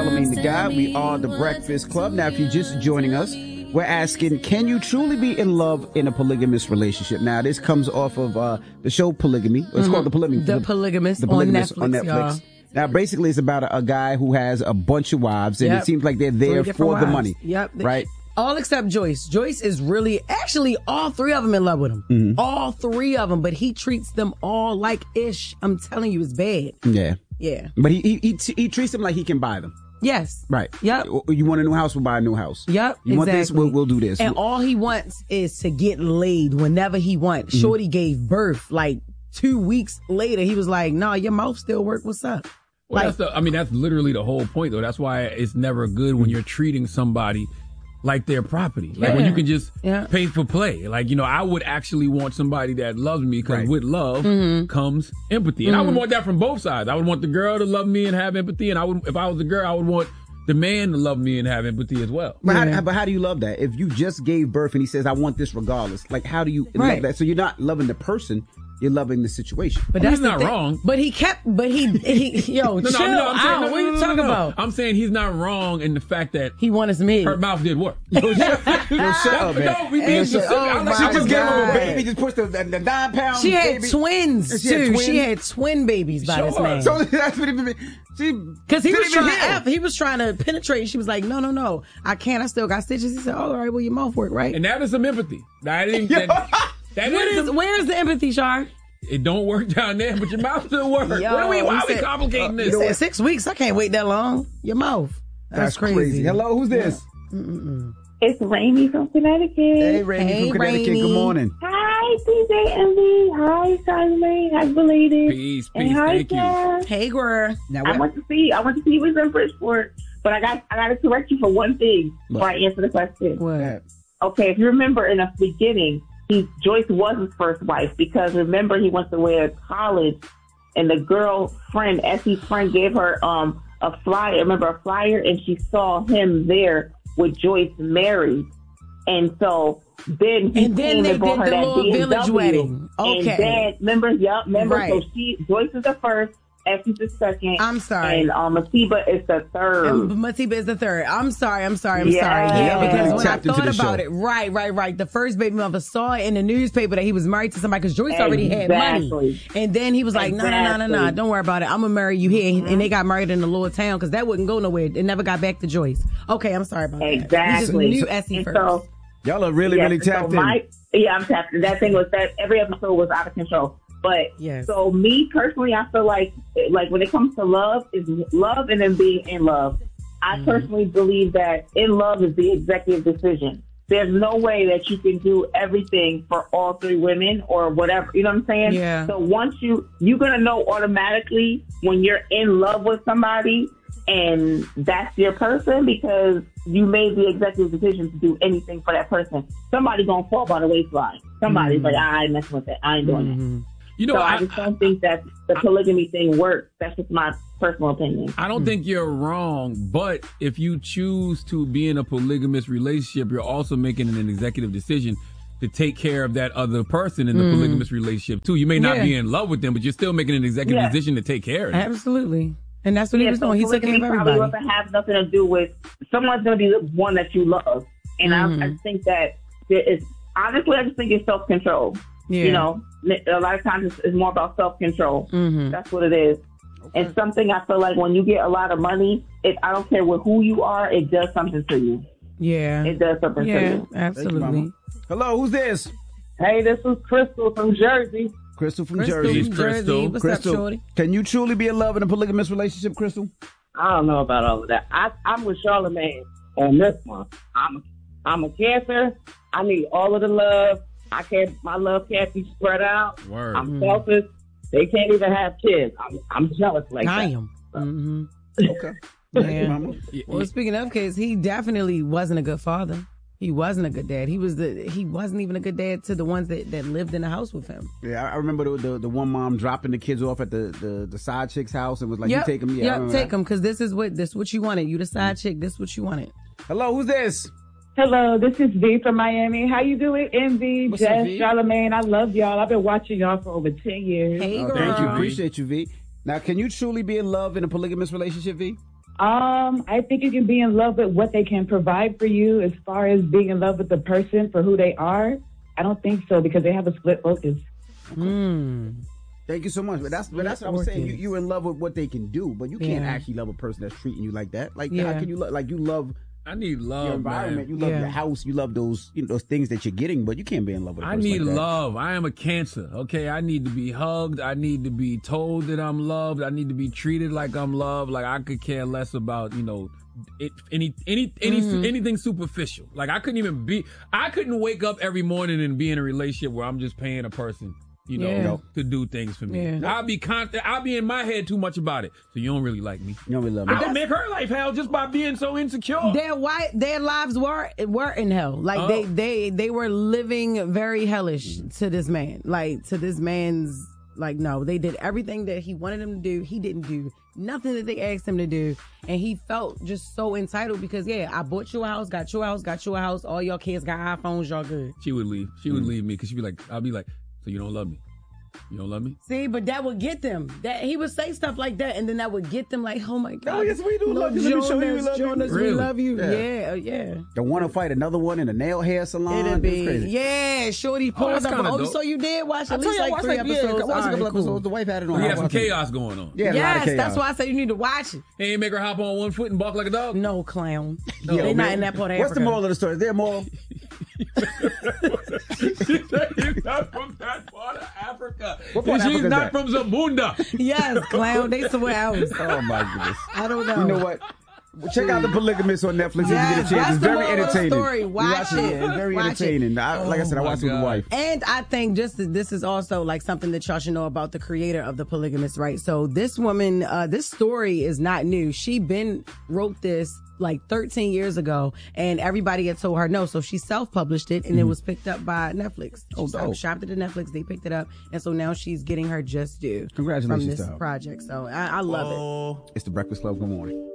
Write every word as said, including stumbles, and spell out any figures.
Charlamagne the God. We are the Breakfast Club. Now, if you're just joining us, we're asking, can you truly be in love in a polygamous relationship? Now, this comes off of uh, the show Polygamy. It's mm-hmm. called The Polygamist. The Polygamist, the Polygamist on Netflix. On Netflix. Now, basically, it's about a, a guy who has a bunch of wives, and yep. it seems like they're there for wives. the money. Yep. Right? All except Joyce. Joyce is really, actually, all three of them in love with him. Mm-hmm. All three of them, but he treats them all like ish. I'm telling you, it's bad. Yeah. Yeah. But he he he, he treats them like he can buy them. Yes. Right. Yep. You want a new house, we'll buy a new house. Yep. You exactly. want this, we'll, we'll do this. And all he wants is to get laid whenever he wants. Mm-hmm. Shorty gave birth like two weeks later. He was like, nah, your mouth still work. What's up? Well, like, that's the, I mean, that's literally the whole point, though. That's why it's never good when you're treating somebody like their property. Like yeah. when you can just yeah. pay for play. Like, you know, I would actually want somebody that loves me because right. with love mm-hmm. comes empathy. And mm-hmm. I would want that from both sides. I would want the girl to love me and have empathy. And I would, if I was a girl, I would want the man to love me and have empathy as well. But, yeah. how, but how do you love that? If you just gave birth and he says, I want this regardless, like how do you right. love that? So you're not loving the person, you're loving the situation. But I mean, that's he's not thing. wong. But he kept, but he, he yo, no, chill no, no, I'm saying, out. no, no, What are you no, no, talking no, no. about? I'm saying he's not wrong in the fact that he wants me. her mouth did work. Yo, shut up, man. No, we being specific. Oh, I like- She my just gave him a God. baby, just pushed the, the, the nine pound She had baby. twins She had too. twins? She had twin babies by Sure. this man. So that's what it meant. She Because he didn't was even trying, heal. F, he was trying to penetrate. She was like, "No, no, no, I can't. I still got stitches." He said, "Oh, all right, well, your mouth work, right?" And that is some empathy. That is, that, that What is is, some, where's the empathy, Shar? it don't work down there, but your mouth still works. Yo, what are we, why he are we said- complicating He this? said six weeks. I can't wait that long. Your mouth. That's, That's crazy. Hello, who's this? Mm-mm. It's Rainy from Connecticut. Hey, Rainy Hey, from Connecticut. Rainy. Good morning. Hi, P J M V. Hi, Charlamagne. Hi, belated. Peace, And peace, hi, thank you. Jazz. Hey, girl. Now, I what? went to see. I went to see you was in Bridgeport, but I got I got to correct you for one thing before I answer the question. What? Okay, if you remember in the beginning, he Joyce was his first wife because remember he went to wear college, and the girlfriend, Essie's friend, gave her um a flyer. Remember a flyer, and she saw him there with Joyce married, and so then he And then came they and brought did her the that little B M W. village wedding. Okay. And then remember, yeah, remember. Right. So she Joyce is the first, Essie's the second. I'm sorry. And um, Masiba is the third. And Matiba is the third. I'm sorry. I'm sorry. I'm Yeah. sorry. Yeah, because when I Tapped into thought the about show. it, right, right, right. The first baby mother saw it in the newspaper that he was married to somebody because Joyce already had money. Exactly. And then he was like, no, no, no, no, no. Exactly. Don't worry about it. I'm going to marry you here. And they got married in the little town because that wouldn't go nowhere. It never got back to Joyce. Okay, I'm sorry about that. Exactly. We just knew Essie And first. so, Y'all are really, yes, really so tapped my, in. Yeah, I'm tapped in. That thing was that every episode was out of control. But Yes. so me personally, I feel like like when it comes to love, is love and then being in love. I Mm-hmm. personally believe that in love is the executive decision. There's no way that you can do everything for all three women or whatever. You know what I'm saying? Yeah. So once you you're gonna know automatically when you're in love with somebody and that's your person because you made the executive decision to do anything for that person. Somebody gonna fall by the waistline. Somebody's Mm-hmm. like, I ain't messing with that. I ain't doing that. You know, So I, I, just don't think that the polygamy thing works. That's just my personal opinion. I don't think you're wrong, but if you choose to be in a polygamous relationship, you're also making an executive decision to take care of that other person in the polygamous relationship too. You may not Yeah. be in love with them, but you're still making an executive Yeah. decision to take care of them. Absolutely. And that's what he was so doing. He took care polygamy of probably everybody. doesn't have nothing to do with someone's going to be the one that you love. And Mhm. I, I think that there is, honestly, I just think it's self-control. Yeah. You know, a lot of times it's, it's more about self-control. Mhm. That's what it is. And something I feel like when you get a lot of money, it, I don't care what, who you are, it does something to you. Yeah. It does something to Yeah, you. Thank you, absolutely. Mama. Hello, who's this? Hey, this is Crystal from Jersey. Crystal from Crystal Jersey. from Crystal. Jersey. What's Crystal, up, shorty? can you truly be in love in a polygamous relationship, Crystal? I don't know about all of that. I, I'm with Charlamagne on this one. I'm I'm a Cancer. I need all of the love. I can't. My love can't be spread out. Word. I'm selfish. They can't even have kids. I'm I'm jealous like I that. am. Mm-hmm. Okay. Thank you, Yeah. Mama. Well, speaking of kids, he definitely wasn't a good father. He wasn't a good dad. He was the. He wasn't even a good dad to the ones that, that lived in the house with him. Yeah, I I remember the, the the one mom dropping the kids off at the, the, the side chick's house and was like, Yep. you take them? Yeah, I Yep, remember take that. them because this is what this what you wanted. You the side chick. This what you wanted. Hello, who's this? Hello, this is V from Miami. How you doing, Envy, What's up, Jess, V? Charlamagne? I love y'all. I've been watching y'all for over ten years. Hey, Oh, girl. thank you. Appreciate you, V. Now, can you truly be in love in a polygamous relationship, V? Um, I think you can be in love with what they can provide for you. As far as being in love with the person for who they are, I don't think so because they have a split focus. Mm. Thank you so much. But that's but that's what I was saying. You, you're in love with what they can do, but you can't Yeah. actually love a person that's treating you like that. Like Yeah. how can you love? Like you love I need love, your environment, man. you love Yeah. your house, you love those you know those things that you're getting, but you can't be in love with a I person need like that. love. I am a Cancer. Okay, I need to be hugged. I need to be told that I'm loved. I need to be treated like I'm loved. Like I could care less about you know it, any any any Mm-hmm. anything superficial. Like I couldn't even be. I couldn't wake up every morning and be in a relationship where I'm just paying a person. You know, Yeah. to do things for me. Yeah. I'll be con- I'll be in my head too much about it. So you don't really like me. You don't really love me. I would make her life hell just by being so insecure. Their why their lives were were in hell. Like Oh. they they they were living very hellish to this man. Like to this man's like no, they did everything that he wanted them to do. He didn't do nothing that they asked him to do, and he felt just so entitled because yeah, I bought you a house, got you a house, got you a house. All your kids got iPhones, y'all good. She would leave. She would leave me because she'd be like, I'll be like, so you don't love me? You don't love me? See, but that would get them. That he would say stuff like that, and then that would get them like, oh my god, Oh, yes, we do Lord love you. Let me show you we Jonas, love you. Jonas, Really? we love you. Yeah. Yeah, yeah. Don't want to fight another one in a nail hair salon. It'd It's be crazy. yeah, Shorty pulled that's up. kinda Oh, dope. so you did watch I at told least you I like watched three like, yeah, episodes. I watched a All couple right, cool. episodes. The wife had it on. We I had some watched it. chaos going on. Yeah, a lot of Yes, chaos. that's why I said you need to watch it. He ain't make her hop on one foot and bark like a dog. No, clown. Yo, they not man. in that part of What's the Africa. moral of the story? Is there a moral? She's not from that part of Africa. What part of She's Africa is not that? from Zamunda. Yes, clown. They somewhere else. Oh my goodness. I don't know. You know what? Check out The Polygamist on Netflix if you Yes, get a chance. that's It's the very moral of the entertaining. story. You Watch it. It's very Watch it. entertaining. I, like I said, I Oh, watched it with my the wife. And I think just this is also like something that y'all should know about the creator of The Polygamist, right? So this woman, uh, this story is not new. She been wrote this like thirteen years ago, and everybody had told her no. So she self-published it, and it was picked up by Netflix. She Oh, dope. shopped it to Netflix. They picked it up, and so now she's getting her just due. Congratulations from this to her. project. So I, I love it. It's The Breakfast Club. Good morning.